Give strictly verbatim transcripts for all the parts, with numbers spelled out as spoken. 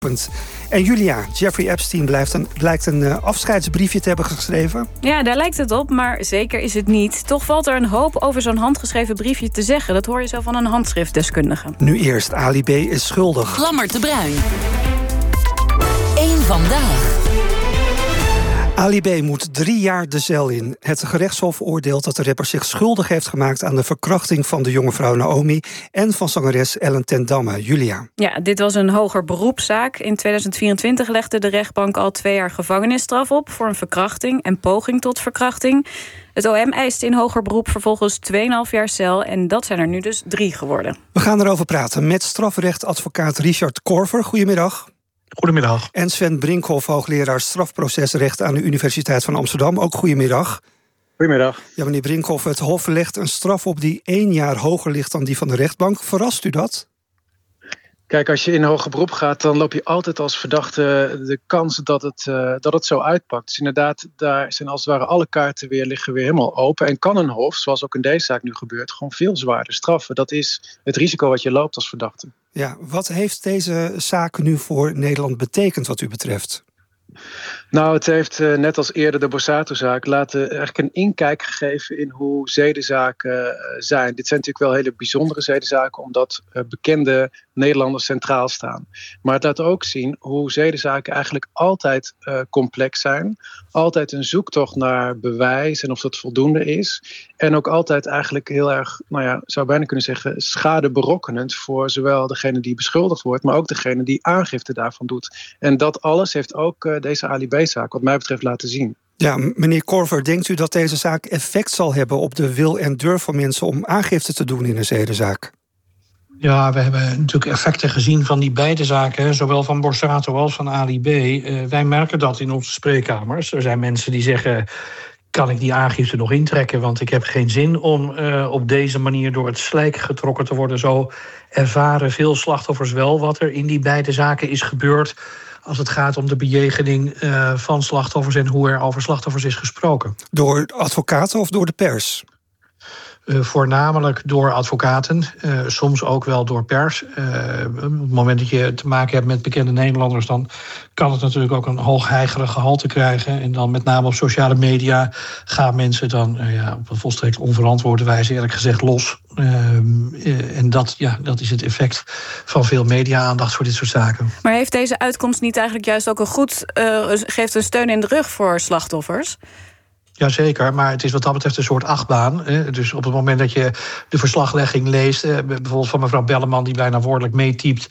En Julia, Jeffrey Epstein blijft een, lijkt een uh, afscheidsbriefje te hebben geschreven. Ja, daar lijkt het op, maar zeker is het niet. Toch valt er een hoop over zo'n handgeschreven briefje te zeggen. Dat hoor je zo van een handschriftdeskundige. Nu eerst, Ali B. is schuldig. Lammert de Bruin. Eén vandaag. Ali B. moet drie jaar de cel in. Het gerechtshof oordeelt dat de rapper zich schuldig heeft gemaakt aan de verkrachting van de jonge vrouw Naomi en van zangeres Ellen ten Damme. Julia. Ja, dit was een hoger beroepszaak. In tweeduizend vierentwintig legde de rechtbank al twee jaar gevangenisstraf op voor een verkrachting en poging tot verkrachting. Het O M eiste in hoger beroep vervolgens twee komma vijf jaar cel en dat zijn er nu dus drie geworden. We gaan erover praten met strafrechtadvocaat Richard Korver. Goedemiddag. Goedemiddag. En Sven Brinkhoff, hoogleraar strafprocesrecht aan de Universiteit van Amsterdam. Ook goedemiddag. Goedemiddag. Ja, meneer Brinkhoff, het Hof legt een straf op die één jaar hoger ligt dan die van de rechtbank. Verrast u dat? Kijk, als je in hoger beroep gaat, dan loop je altijd als verdachte de kans dat het, uh, dat het zo uitpakt. Dus inderdaad, daar zijn als het ware alle kaarten weer, liggen weer helemaal open. En kan een hof, zoals ook in deze zaak nu gebeurt, gewoon veel zwaarder straffen. Dat is het risico wat je loopt als verdachte. Ja, wat heeft deze zaak nu voor Nederland betekend wat u betreft? Nou, het heeft uh, net als eerder de Borsato-zaak laten eigenlijk een inkijk gegeven in hoe zedenzaken uh, zijn. Dit zijn natuurlijk wel hele bijzondere zedenzaken, omdat uh, bekende Nederlanders centraal staan. Maar het laat ook zien hoe zedenzaken eigenlijk altijd uh, complex zijn. Altijd een zoektocht naar bewijs en of dat voldoende is. En ook altijd eigenlijk heel erg, nou ja, zou bijna kunnen zeggen, schadeberokkenend voor zowel degene die beschuldigd wordt, maar ook degene die aangifte daarvan doet. En dat alles heeft ook uh, deze Ali B-zaak wat mij betreft laten zien. Ja, meneer Korver, denkt u dat deze zaak effect zal hebben op de wil en durf van mensen om aangifte te doen in een zedenzaak? Ja, we hebben natuurlijk effecten gezien van die beide zaken, zowel van Borsato als van Ali B. Uh, wij merken dat in onze spreekkamers. Er zijn mensen die zeggen, kan ik die aangifte nog intrekken, want ik heb geen zin om uh, op deze manier door het slijk getrokken te worden. Zo ervaren veel slachtoffers wel wat er in die beide zaken is gebeurd als het gaat om de bejegening uh, van slachtoffers en hoe er over slachtoffers is gesproken. Door advocaten of door de pers? Uh, voornamelijk door advocaten, uh, soms ook wel door pers. Uh, op het moment dat je te maken hebt met bekende Nederlanders, dan kan het natuurlijk ook een hoogheigerig gehalte krijgen. En dan met name op sociale media gaan mensen dan uh, ja, op een volstrekt onverantwoorde wijze eerlijk gezegd los. Uh, uh, en dat, ja, dat is het effect van veel media-aandacht voor dit soort zaken. Maar heeft deze uitkomst niet eigenlijk juist ook een goed, uh, geeft een steun in de rug voor slachtoffers? Jazeker, maar het is wat dat betreft een soort achtbaan. Dus op het moment dat je de verslaglegging leest, bijvoorbeeld van mevrouw Belleman, die bijna woordelijk meetypt,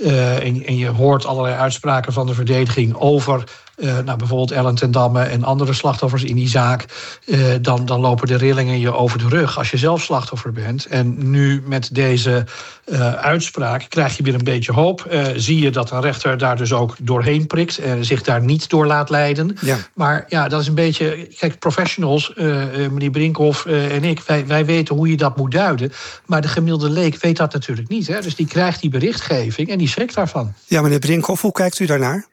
en je hoort allerlei uitspraken van de verdediging over Uh, nou, bijvoorbeeld Ellen ten Damme en andere slachtoffers in die zaak, Uh, dan, dan lopen de rillingen je over de rug als je zelf slachtoffer bent. En nu met deze uh, uitspraak krijg je weer een beetje hoop. Uh, zie je dat een rechter daar dus ook doorheen prikt en zich daar niet door laat leiden. Ja. Maar ja, dat is een beetje, kijk, professionals, uh, uh, meneer Brinkhoff uh, en ik, wij, wij weten hoe je dat moet duiden. Maar de gemiddelde leek weet dat natuurlijk niet. Hè? Dus die krijgt die berichtgeving en die schrikt daarvan. Ja, meneer Brinkhoff, hoe kijkt u daarnaar?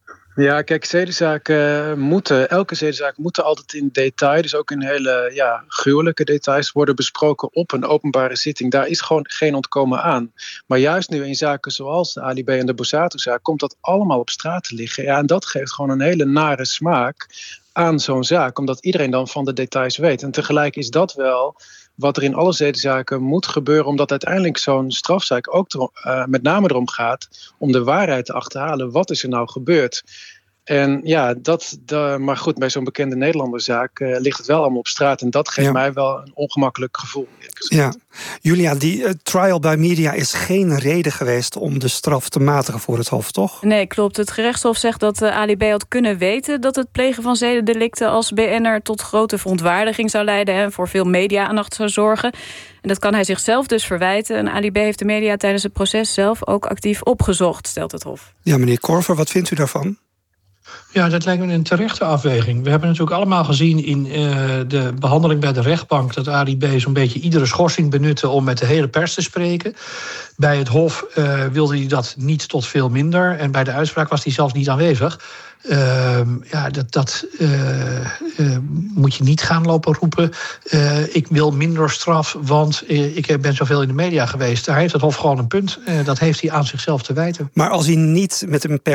Ja, kijk, zedenzaken moeten, elke zedenzaak moet altijd in detail, dus ook in hele ja, gruwelijke details, worden besproken op een openbare zitting. Daar is gewoon geen ontkomen aan. Maar juist nu in zaken zoals de Ali B en de Borsato-zaak komt dat allemaal op straat te liggen. Ja, en dat geeft gewoon een hele nare smaak aan zo'n zaak, omdat iedereen dan van de details weet. En tegelijk is dat wel wat er in alle zedenzaken moet gebeuren, omdat uiteindelijk zo'n strafzaak ook erom, uh, met name erom gaat om de waarheid te achterhalen. Wat is er nou gebeurd? En ja, dat, de, maar goed, bij zo'n bekende Nederlanderzaak uh, ligt het wel allemaal op straat. En dat geeft ja. mij wel een ongemakkelijk gevoel. Ja, Julia, die uh, trial by media is geen reden geweest om de straf te matigen voor het Hof, toch? Nee, klopt. Het gerechtshof zegt dat uh, Ali B had kunnen weten dat het plegen van zedendelicten als B N'er tot grote verontwaardiging zou leiden en voor veel media-aandacht zou zorgen. En dat kan hij zichzelf dus verwijten. En Ali B heeft de media tijdens het proces zelf ook actief opgezocht, stelt het Hof. Ja, meneer Korver, wat vindt u daarvan? Ja, dat lijkt me een terechte afweging. We hebben natuurlijk allemaal gezien in uh, de behandeling bij de rechtbank dat Ali B zo'n beetje iedere schorsing benutte om met de hele pers te spreken. Bij het Hof uh, wilde hij dat niet tot veel minder. En bij de uitspraak was hij zelfs niet aanwezig. Uh, ja, dat, dat uh, uh, moet je niet gaan lopen roepen. Uh, ik wil minder straf, want uh, ik ben zoveel in de media geweest. Daar heeft het Hof gewoon een punt. Uh, dat heeft hij aan zichzelf te wijten. Maar als hij niet met een pers